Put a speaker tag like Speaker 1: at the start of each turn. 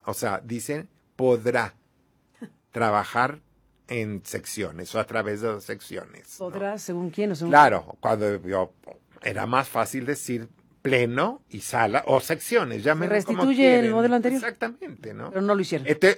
Speaker 1: O sea, dicen podrá trabajar en secciones o a través de 2 secciones.
Speaker 2: ¿Podrá según quién o según
Speaker 1: Claro, cuando yo era más fácil decir pleno y sala o secciones, llámenlo como
Speaker 2: restituye
Speaker 1: quieren.
Speaker 2: el modelo anterior.
Speaker 1: Exactamente, ¿no?
Speaker 2: Pero no lo hicieron.